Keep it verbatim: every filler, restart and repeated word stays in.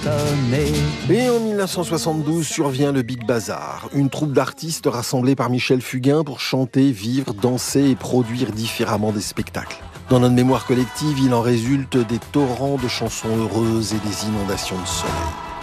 sonner. Et en mille neuf cent soixante-douze survient le Big Bazar, une troupe d'artistes rassemblés par Michel Fugain pour chanter, vivre, danser et produire différemment des spectacles. Dans notre mémoire collective, il en résulte des torrents de chansons heureuses et des inondations de soleil.